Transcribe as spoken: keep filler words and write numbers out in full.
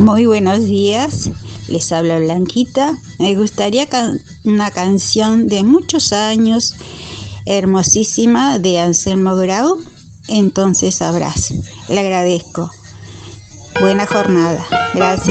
Muy buenos días, les habla Blanquita. Me gustaría can- una canción de muchos años, hermosísima, de Anselmo Grau. Entonces sabrás. Le agradezco. Buena jornada. Gracias.